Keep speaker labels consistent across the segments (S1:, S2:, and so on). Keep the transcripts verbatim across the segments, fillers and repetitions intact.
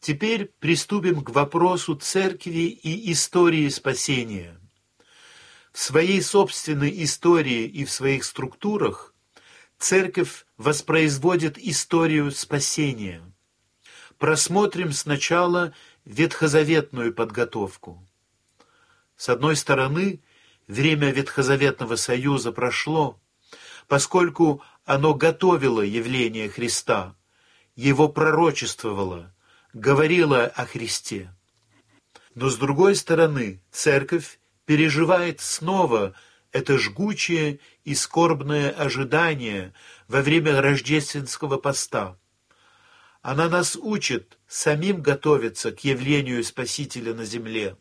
S1: Теперь приступим к вопросу церкви и истории спасения. В своей собственной истории и в своих структурах церковь воспроизводит историю спасения. Просмотрим сначала ветхозаветную подготовку. С одной стороны, время Ветхозаветного Союза прошло, поскольку оно готовило явление Христа, его пророчествовало, говорило о Христе. Но с другой стороны, церковь переживает снова это жгучее и скорбное ожидание во время рождественского поста. Она нас учит самим готовиться к явлению Спасителя на земле.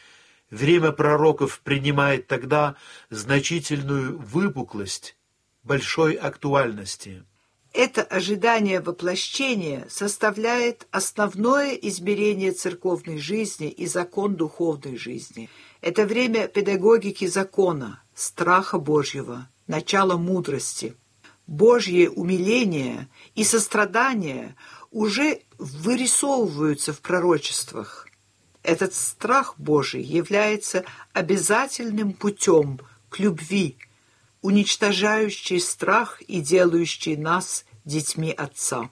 S1: Время пророков принимает тогда значительную выпуклость, большой актуальности.
S2: Это ожидание воплощения составляет основное измерение церковной жизни и закон духовной жизни. Это время педагогики закона, страха Божьего, начала мудрости. Божье умиление и сострадание уже вырисовываются в пророчествах. Этот страх Божий является обязательным путем к любви, уничтожающий страх и делающий нас детьми Отца.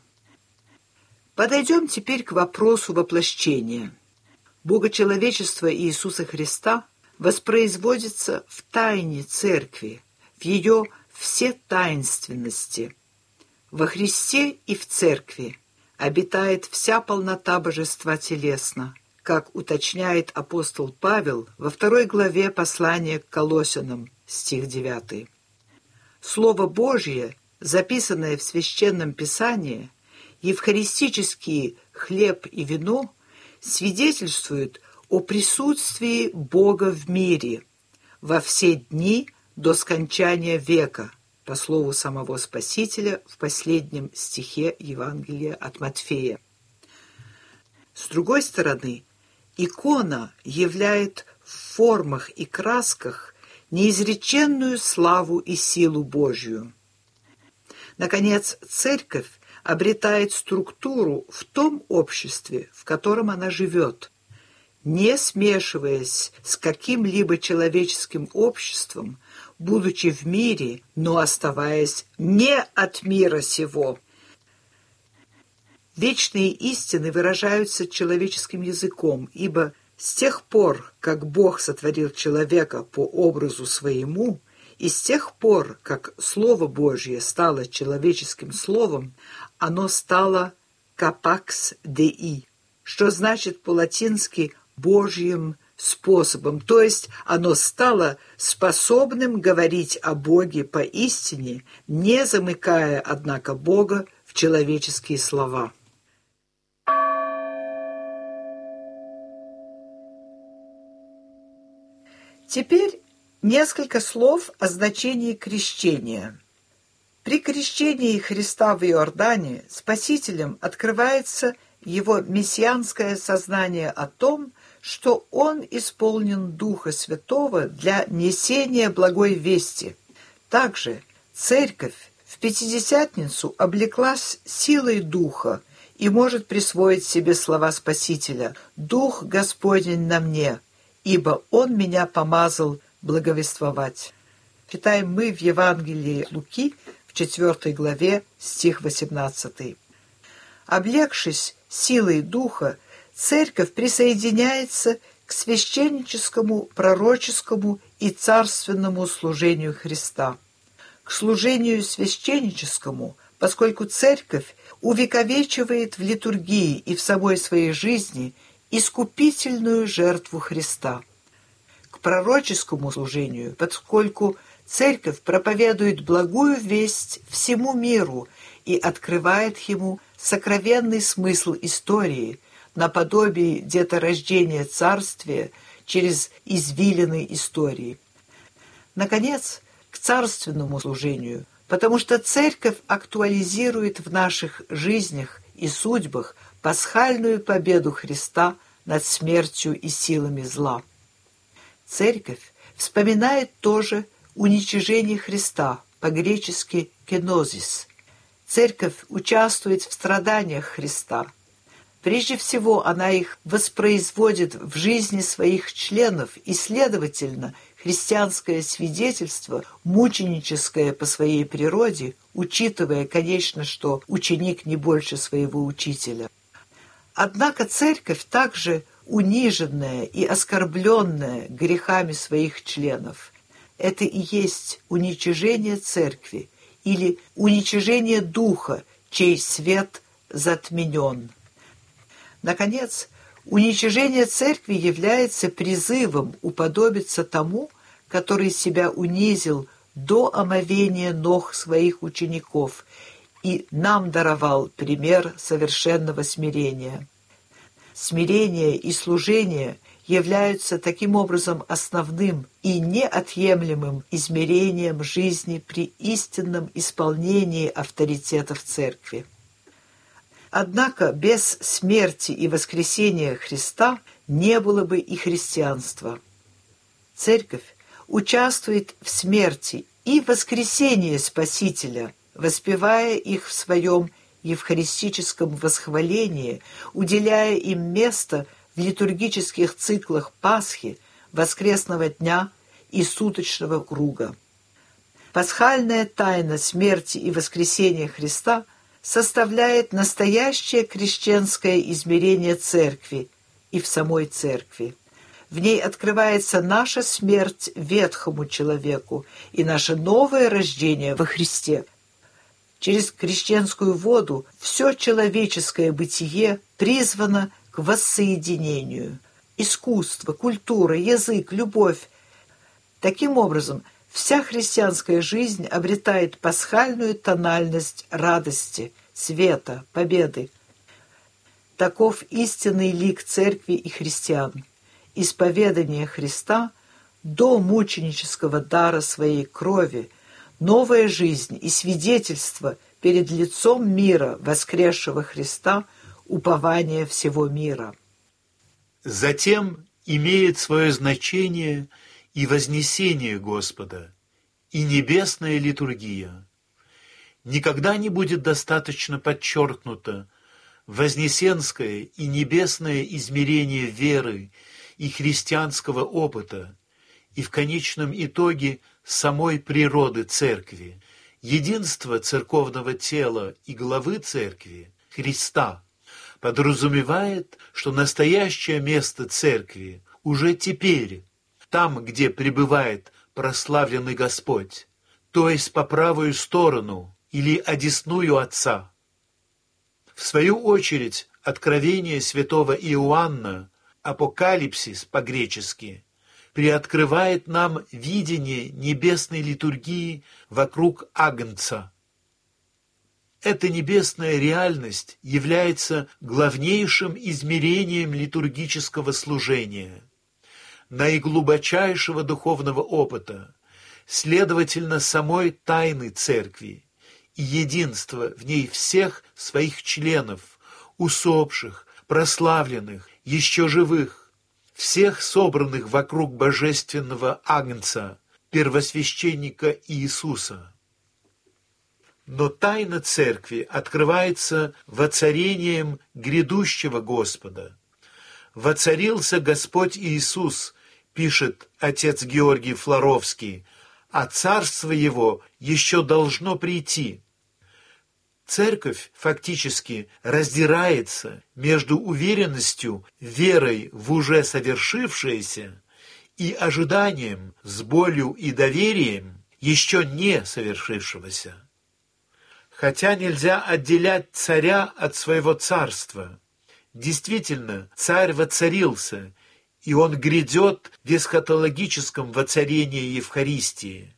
S2: Подойдем теперь к вопросу воплощения. Богочеловечество Иисуса Христа воспроизводится в тайне Церкви, в ее всетаинственности. Во Христе и в Церкви обитает вся полнота Божества телесно, как уточняет апостол Павел во второй главе послания к Колоссянам, стих девятый. Слово Божье, записанное в Священном Писании, евхаристический хлеб и вино свидетельствуют о присутствии Бога в мире во все дни до скончания века, по слову самого Спасителя в последнем стихе Евангелия от Матфея. С другой стороны, икона являет в формах и красках неизреченную славу и силу Божью. Наконец, Церковь обретает структуру в том обществе, в котором она живет, не смешиваясь с каким-либо человеческим обществом, будучи в мире, но оставаясь не от мира сего. Вечные истины выражаются человеческим языком, ибо с тех пор, как Бог сотворил человека по образу своему, и с тех пор, как Слово Божье стало человеческим словом, оно стало «капакс деи», что значит по-латински «божьим способом», то есть оно стало способным говорить о Боге поистине, не замыкая, однако, Бога в человеческие слова. Теперь несколько слов о значении крещения. При крещении Христа в Иордане Спасителем открывается его мессианское сознание о том, что он исполнен Духа Святого для несения благой вести. Также Церковь в Пятидесятницу облеклась силой Духа и может присвоить себе слова Спасителя «Дух Господень на мне, ибо Он меня помазал благовествовать». Читаем мы в Евангелии Луки в четвёртой главе, стих восемнадцатый. Облегшись силой Духа, Церковь присоединяется к священническому, пророческому и царственному служению Христа. К служению священническому, поскольку Церковь увековечивает в литургии и в самой своей жизни искупительную жертву Христа. К пророческому служению, поскольку Церковь проповедует благую весть всему миру и открывает ему сокровенный смысл истории, наподобие деторождения царствия через извилины истории. Наконец, к царственному служению, потому что Церковь актуализирует в наших жизнях и судьбах пасхальную победу Христа над смертью и силами зла. Церковь вспоминает тоже уничижение Христа, по-гречески «кенозис». Церковь участвует в страданиях Христа. Прежде всего, она их воспроизводит в жизни своих членов, и, следовательно, христианское свидетельство, мученическое по своей природе, учитывая, конечно, что ученик не больше своего учителя. Однако церковь также униженная и оскорбленная грехами своих членов. Это и есть уничижение церкви или уничижение духа, чей свет затменен. Наконец, уничижение церкви является призывом уподобиться тому, который себя унизил до омовения ног своих учеников и нам даровал пример совершенного смирения. Смирение и служение являются таким образом основным и неотъемлемым измерением жизни при истинном исполнении авторитетов церкви. Однако без смерти и воскресения Христа не было бы и христианства. Церковь участвует в смерти и воскресении Спасителя, воспевая их в своем евхаристическом восхвалении, уделяя им место в литургических циклах Пасхи, воскресного дня и суточного круга. Пасхальная тайна смерти и воскресения Христа составляет настоящее крещенское измерение Церкви и в самой Церкви. В ней открывается наша смерть ветхому человеку и наше новое рождение во Христе. Через крещенскую воду все человеческое бытие призвано к воссоединению. Искусство, культура, язык, любовь. Таким образом, вся христианская жизнь обретает пасхальную тональность радости, света, победы. Таков истинный лик Церкви и христиан. Исповедание Христа до мученического дара своей крови, новая жизнь и свидетельство перед лицом мира воскресшего Христа, упование всего мира.
S1: Затем имеет свое значение и вознесение Господа, и небесная литургия. Никогда не будет достаточно подчеркнуто вознесенское и небесное измерение веры и христианского опыта, и в конечном итоге самой природы Церкви, единство церковного тела и главы Церкви, Христа, подразумевает, что настоящее место Церкви уже теперь, там, где пребывает прославленный Господь, то есть по правую сторону или одесную Отца. В свою очередь, откровение святого Иоанна, апокалипсис по-гречески, приоткрывает нам видение небесной литургии вокруг Агнца. Эта небесная реальность является главнейшим измерением литургического служения, наиглубочайшего духовного опыта, следовательно, самой тайны Церкви и единства в ней всех своих членов, усопших, прославленных, еще живых, всех собранных вокруг божественного Агнца, первосвященника Иисуса. Но тайна Церкви открывается воцарением грядущего Господа. «Воцарился Господь Иисус», пишет отец Георгий Флоровский, «а царство Его еще должно прийти». Церковь фактически раздирается между уверенностью, верой в уже совершившееся и ожиданием с болью и доверием еще не совершившегося. Хотя нельзя отделять царя от своего царства. Действительно, царь воцарился, и он грядет в эсхатологическом воцарении Евхаристии.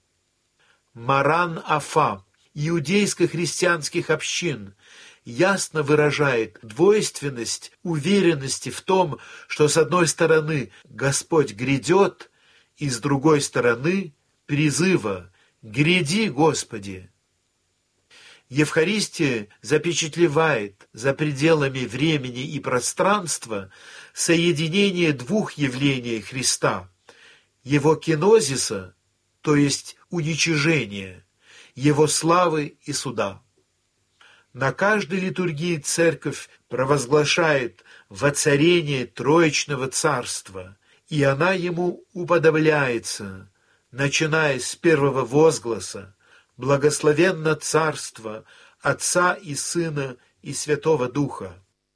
S1: Маран Афа иудейско-христианских общин ясно выражает двойственность уверенности в том, что с одной стороны Господь грядет, и с другой стороны призыва «Гряди, Господи!». Евхаристия запечатлевает за пределами времени и пространства соединение двух явлений Христа, Его кинозиса, то есть уничижения, Его славы и суда. На каждой литургии Церковь провозглашает воцарение Троичного Царства, и она ему уподобляется, начиная с первого возгласа «Благословенно Царство Отца и Сына и Святого Духа».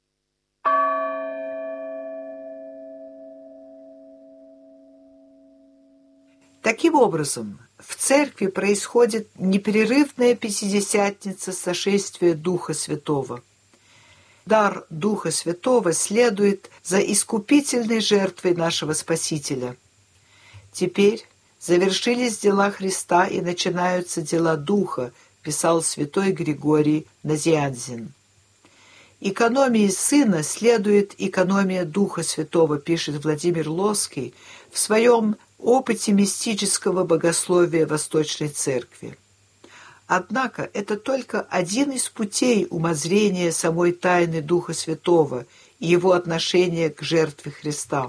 S2: Таким образом, в Церкви происходит непрерывная Пятидесятница сошествия Духа Святого. Дар Духа Святого следует за искупительной жертвой нашего Спасителя. Теперь завершились дела Христа и начинаются дела Духа, писал святой Григорий Назианзин. Экономии Сына следует экономия Духа Святого, пишет Владимир Лоский в своем опыте мистического богословия Восточной Церкви. Однако это только один из путей умозрения самой тайны Духа Святого и его отношения к жертве Христа.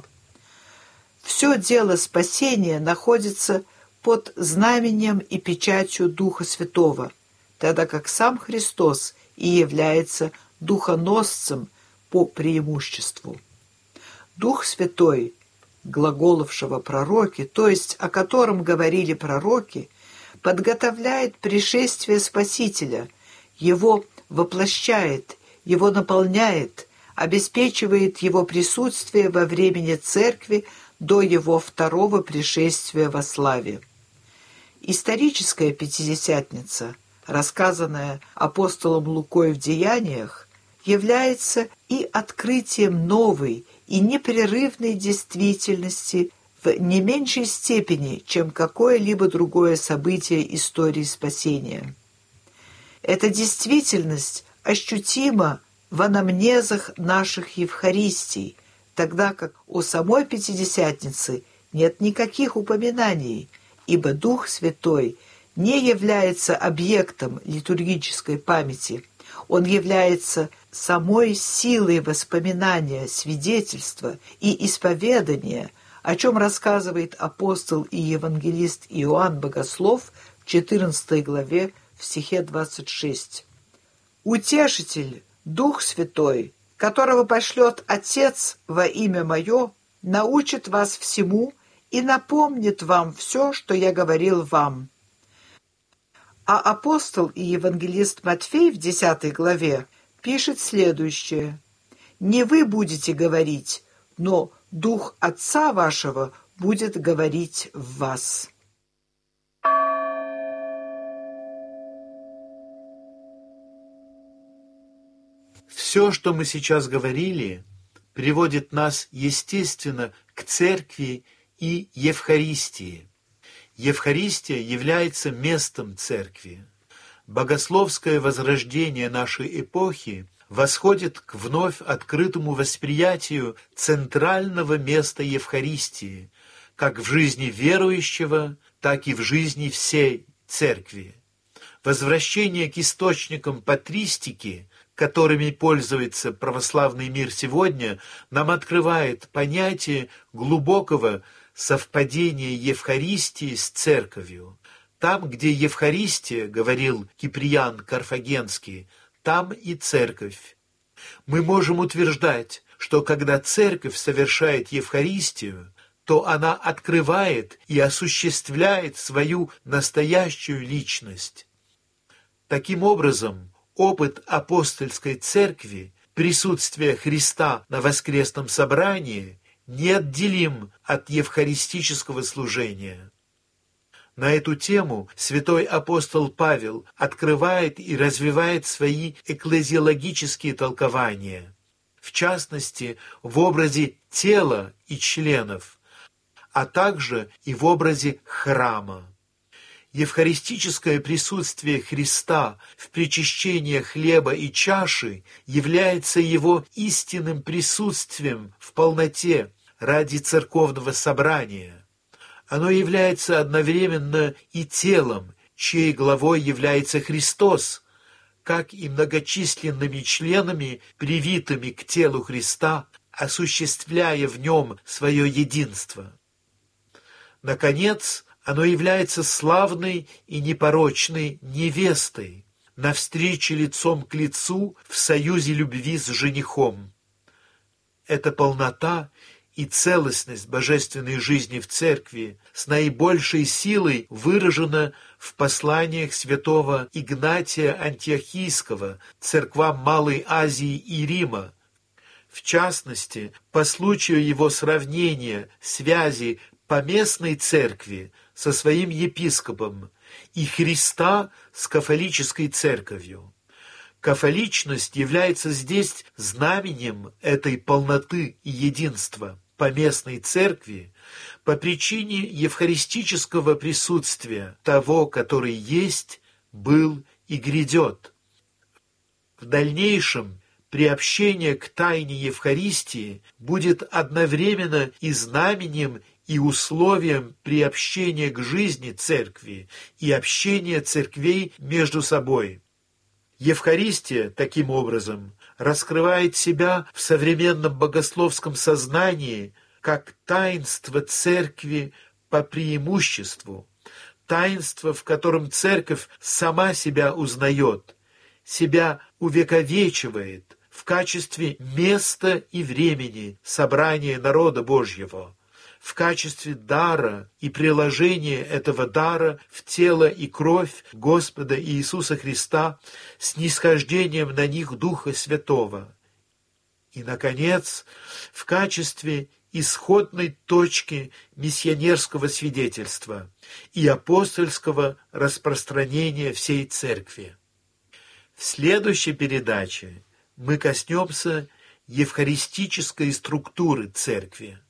S2: Все дело спасения находится под знаменем и печатью Духа Святого, тогда как сам Христос и является духоносцем по преимуществу. Дух Святой, глаголовшего пророки, то есть о котором говорили пророки, подготовляет пришествие Спасителя, его воплощает, его наполняет, обеспечивает его присутствие во времени Церкви до его второго пришествия во славе. Историческая Пятидесятница, рассказанная апостолом Лукой в Деяниях, является и открытием новой и непрерывной действительности в не меньшей степени, чем какое-либо другое событие истории спасения. Эта действительность ощутима в анамнезах наших Евхаристий, тогда как о самой Пятидесятнице нет никаких упоминаний, ибо Дух Святой не является объектом литургической памяти, он является самой силой воспоминания, свидетельства и исповедания, о чем рассказывает апостол и евангелист Иоанн Богослов в четырнадцатой главе в стихе двадцать шесть. «Утешитель, Дух Святой, которого пошлет Отец во имя Мое, научит вас всему и напомнит вам все, что я говорил вам». А апостол и евангелист Матфей в десятой главе пишет следующее: «Не вы будете говорить, но Дух Отца вашего будет говорить в вас».
S1: Все, что мы сейчас говорили, приводит нас, естественно, к Церкви и Евхаристии. Евхаристия является местом Церкви. Богословское возрождение нашей эпохи восходит к вновь открытому восприятию центрального места Евхаристии, как в жизни верующего, так и в жизни всей Церкви. Возвращение к источникам патристики, которыми пользуется православный мир сегодня, нам открывает понятие глубокого совпадения Евхаристии с Церковью. Там, где Евхаристия, говорил Киприан Карфагенский, там и Церковь. Мы можем утверждать, что когда Церковь совершает Евхаристию, то она открывает и осуществляет свою настоящую личность. Таким образом, опыт апостольской Церкви, присутствие Христа на воскресном собрании, неотделим от евхаристического служения. На эту тему святой апостол Павел открывает и развивает свои экклезиологические толкования, в частности, в образе тела и членов, а также и в образе храма. Евхаристическое присутствие Христа в причащении хлеба и чаши является его истинным присутствием в полноте ради церковного собрания. Оно является одновременно и телом, чьей главой является Христос, как и многочисленными членами, привитыми к телу Христа, осуществляя в нем свое единство. Наконец, оно является славной и непорочной невестой, на встрече лицом к лицу в союзе любви с женихом. Эта полнота и целостность божественной жизни в Церкви с наибольшей силой выражена в посланиях святого Игнатия Антиохийского церквам Малой Азии и Рима, в частности, по случаю его сравнения связи поместной церкви со своим епископом и Христа с кафолической церковью. Кафоличность является здесь знаменем этой полноты и единства поместной церкви по причине евхаристического присутствия того, который есть, был и грядет. В дальнейшем приобщение к тайне Евхаристии будет одновременно и знаменем, и условием приобщения к жизни Церкви и общения церквей между собой. Евхаристия, таким образом, раскрывает себя в современном богословском сознании как таинство Церкви по преимуществу, таинство, в котором Церковь сама себя узнает, себя увековечивает в качестве места и времени собрания народа Божьего, в качестве дара и приложения этого дара в тело и кровь Господа Иисуса Христа с нисхождением на них Духа Святого. И, наконец, в качестве исходной точки миссионерского свидетельства и апостольского распространения всей Церкви. В следующей передаче мы коснемся евхаристической структуры Церкви.